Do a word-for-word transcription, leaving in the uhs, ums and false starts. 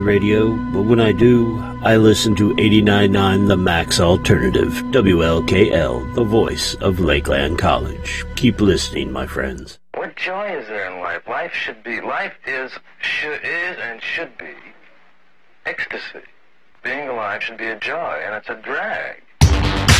radio, but when I do, I listen to eighty-nine point nine The Max Alternative, W L K L, the voice of Lakeland College. Keep listening, my friends. What joy is there in life? Life should be, life is, should, is and should be ecstasy. Being alive should be a joy, and it's a drag